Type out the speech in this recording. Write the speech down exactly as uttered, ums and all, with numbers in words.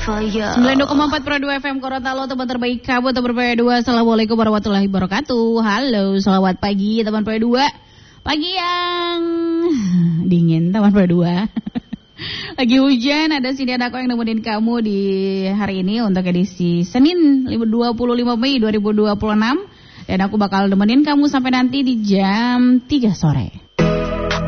sembilan puluh dua koma empat Pro dua F M Gorontalo, teman terbaik kamu, teman Pro dua. Assalamualaikum warahmatullahi wabarakatuh. Halo, selamat pagi teman Pro dua. Pagi yang dingin teman Pro dua. Lagi hujan, ada sini ada aku yang nemenin kamu di hari ini untuk edisi Senin dua puluh lima Mei dua ribu dua puluh enam. Dan aku bakal nemenin kamu sampai nanti di jam tiga sore.